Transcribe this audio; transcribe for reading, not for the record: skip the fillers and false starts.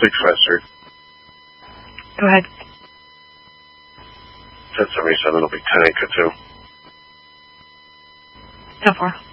Faster. Go ahead. 1077 will be 10 Acre 2. 10-4.